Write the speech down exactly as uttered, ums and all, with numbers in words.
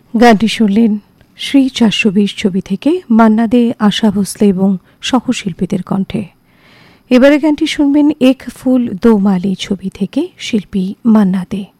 গানটি শুনলেন শ্রী চারশো বিশ ছবি থেকে মান্না দে, আশা ভোসলে এবং সহশিল্পীদের কণ্ঠে। এবারে গানটি শুনবেন এক ফুল দো মালি ছবি থেকে শিল্পী মান্না দে।